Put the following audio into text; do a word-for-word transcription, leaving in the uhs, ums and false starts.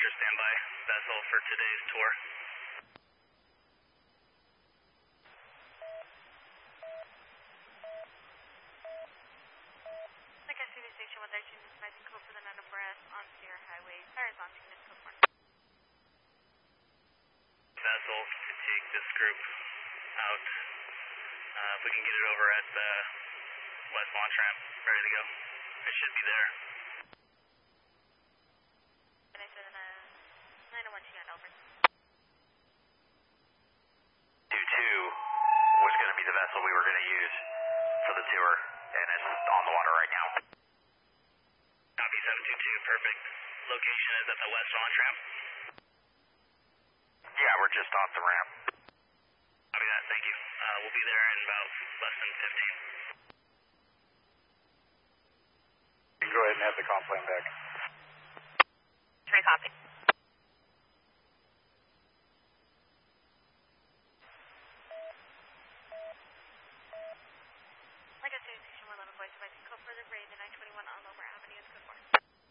Roger, standby vessel for today's tour. Like I see the station one thirteen is rising code for the nine oh four S on Sierra Highway. Tires on Phoenix code four. Vessel to take this group out. Uh, if we can get it over at the West launch ramp, ready to go. It should be there. And I said in a nine oh one T N, over. two two was going to be the vessel we were going to use for the tour, and it's on the water right now. Copy seven two two, perfect. Location is at the West launch ramp? Yeah, we're just off the ramp. Copy that, thank you. Uh, we'll be there in about less than fifteen. You can go ahead and have the comp plane back.